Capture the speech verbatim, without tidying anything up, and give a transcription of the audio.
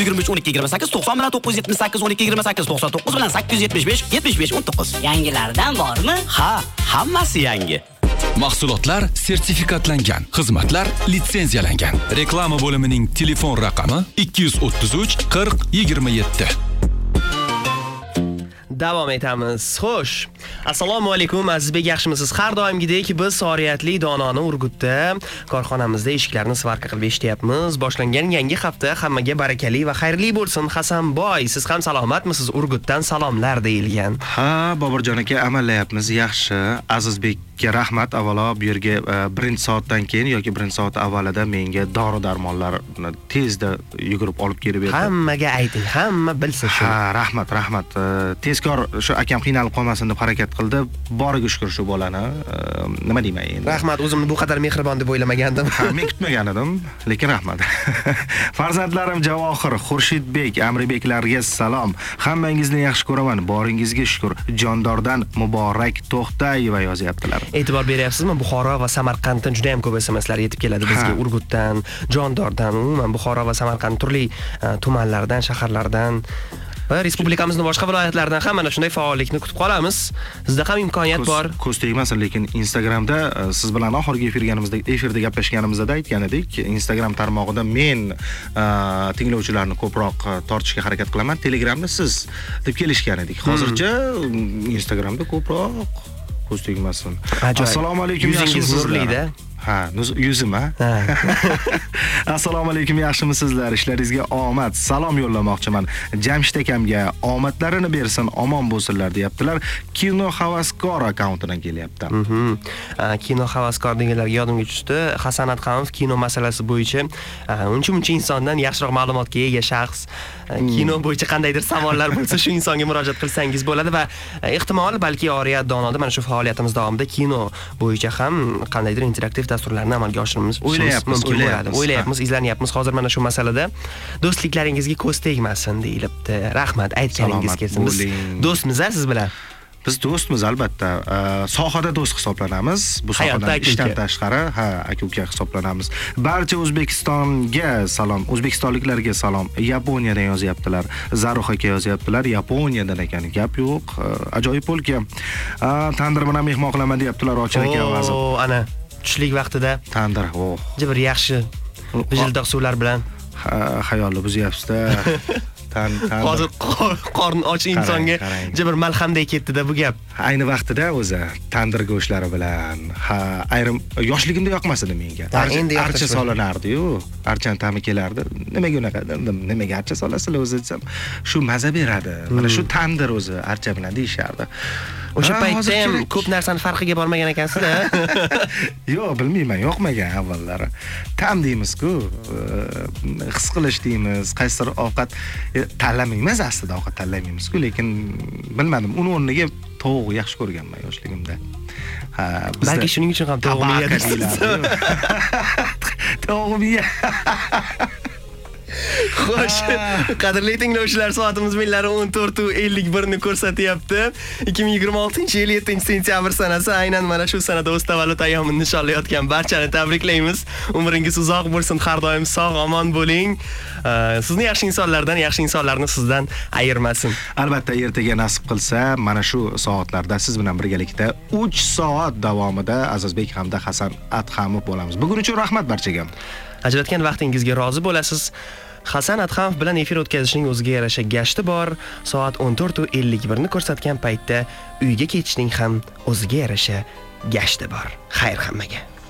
yigirma uch o'n ikki yigirma sakkiz to'qson bilan to'qqiz yuz yetmish sakkiz o'n ikki yigirma sakkiz to'qson to'qqiz bilan sakkiz yuz yetmish besh yetmish besh o'n to'qqiz. Yangilardan bormi? Ha, hammasi yangi. Mahsulotlar sertifikatlangan, xizmatlar litsenziyalangan. Reklama bo'limining telefon raqami ikki yuz o'ttiz uch qirq yigirma yetti. Davom etamiz. Xo'sh. Assalomu alaykum, Azizbek, yaxshimisiz? Har doimgidek biz Soriyatli Dononi Urgutda korxonamizda eshiklarni svarka qilib eshityapmiz. Boshlangan yangi hafta hammaga barakali va xayrli bo'lsin. Hasanboy, siz ham salomatmisiz? Urgutdan salomlar deyilgan. Ha, Boburjon aka, amallayapmiz, yaxshi. Azizbekka rahmat. Avvalo bu yerga birinchi soatdan keyin yoki birinchi soat avvalida menga dori-darmonlarni tezda yugurib olib kelib berdi. Hammaga ayting, hamma bilsin shu. Ha, rahmat, rahmat. Tezkor shu akam qiynalib qolmasin deb harakat qildi. Boriga shukr shu bolani. Nima deyman endi? Rahmat, o'zimni bu qadar mehribon deb o'ylamagandim. Ha, men kutmagan edim, lekin rahmat. Farzandlarim Javohir, Xurshidbek, Amribeklarga salom. Hammangizni yaxshi ko'raman. Boringizga shukr. Jondordan Muborak To'xtayeva yozyaptilar. E'tibor beryapsizmi? Buxoro va Samarqanddan juda ham ko'p S M Slar yetib keladi bizga. Urgutdan, Jondordan, umuman Buxoro va Samarqand turli tumanlardan, shaharlardan va respublikamizning boshqa viloyatlaridan ham mana shunday faollikni kutib qolamiz. Sizda ham imkoniyat bor. Ko'z tegmasin, lekin Instagramda siz bilan oxirgi efirganimizda, efirda gaplashganimizda aytgan edik, Instagram tarmog'ida men tinglovchilarni ko'proq tortishga harakat qilaman, Telegramda siz deb kelishgan edik. Hozircha Instagramda ko'proq ko'z tegmasin. Assalomu alaykum, yaxshimisizlar? Ha, yuzim ha. Assalomu alaykum, yaxshimisizlar? Ishlaringizga omad. Salom yo'llamoqchiman. Jamshid akamga omadlarini bersin, omon bo'lsinlar deyaptilar. Kino havaskor akkauntidan kelyapti. Mhm. Kino havaskor deganlarga yodimga tushdi. Hasan Adhamov kino masalasi bo'yicha uncha-muncha insondan yaxshiroq ma'lumotga ega shaxs. Kino bo'yicha qandaydir savollar bo'lsa, shu insonga murojaat qilsangiz bo'ladi va ehtimol balki Oriyat Donoda mana shu faoliyatimiz davomida kino bo'yicha ham qandaydir interaktiv dasturlarni amalga oshirishimiz mumkin bo'ladi. O'ylayapmiz, izlanyapmiz. Hozir mana shu masalada do'stliklaringizga ko'z tegmasin deyilibdi. Rahmat, aytganingiz kelsin. Biz do'stmiz siz bilan. Biz do'stmiz albatta. Sohada do'st hisoblanamiz. Bu sohadan ishdan tashqari, ha, aka-uka hisoblanamiz. Barcha O'zbekistonga salom, o'zbekistonliklarga salom. Yaponiyadan yozyaptilar. Zaruh aka yozyaptilar. Yaponiyadan ekan, gap yo'q. Ajoyib bo'lka. Tandir bilan mehmon qilaman deyaptilar Ochir aka vazir. O, ana tushlik vaqtida tandir, oh. Bir yaxshi vijildoq suvlar bilan xayolni buzyapsiz-da. Tan tan. Hozir qorni och insonga bir malhamday ketdi-da bu gap. Ayni vaqtida o'zi tandir go'shtlari bilan, ha, ayrim yoshligimda yoqmas edi menga. Archa solinardi-yu, archan ta'mi kelardi. Nimaga unaqa dedim, nimaga archa solasizlar o'zi desam, shu maza beradi. Mana shu tandir o'zi archa bilan deyishardi. O'sha paytda ham ko'p narsani farqiga bormagan ekansiz-da. Yo'q, bilmayman, yoqmagan avvallari. Tam deymiz-ku, his qilish deymiz, qaysidir ovqat tanlamaymiz aslida, ovqat tanlamaymiz-ku, lekin bilmadim, uni o'rniga tovuq yaxshi ko'rganman yoshligimda. Ha, bizda balki shuning uchun ham tovuqni yeyapsiz. Tovuqni Xo'sh, qadrli tinglovchilar, soatimiz millari o'n to'rt ellik bir ni ko'rsatyapti. ikki ming yigirma oltinchi yil yettinchi sentyabr sanasi, aynan mana shu sanada o'z tavallud ayyomini nishonlayotgan barchani tabriklaymiz. Umringiz uzoq bo'lsin, har doim sog', omon bo'ling. Sizni yaxshi insonlardan, yaxshi insonlarni sizdan ayirmasin. Albatta, ertaga nasib qilsa, mana shu soatlarda siz bilan birgalikda uch soat davomida Azizbek hamda Hasan Adhamov bo'lamiz. Bugun uchun rahmat barchaga. Ajratgan vaqtingizga rozi bo'lasiz. Hasan Adhamov bilan efir o'tkazishning o'ziga yarasha gashti bor. Soat o'n to'rt ellik bir ni ko'rsatgan paytda uyga ketishning ham o'ziga yarasha gashti bor. Xayr hammaga.